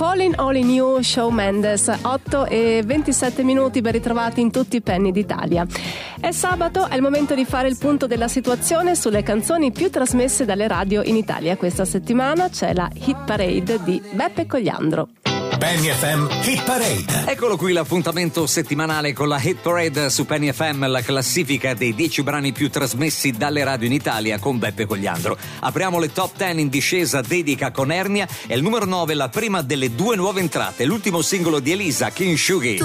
Falling All in You, Shawn Mendes. 8:27 ben ritrovati in tutti i penny d'Italia. È sabato, è il momento di fare il punto della situazione sulle canzoni più trasmesse dalle radio in Italia. Questa settimana c'è la Hit Parade di Beppe Cogliandro. Penny FM Hit Parade. Eccolo qui l'appuntamento settimanale con la Hit Parade su Penny FM, la classifica dei 10 brani più trasmessi dalle radio in Italia con Beppe Cogliandro. Apriamo le top 10 in discesa, Dedica con Ernia, e il numero 9 la prima delle due nuove entrate, l'ultimo singolo di Elisa, King Shugi.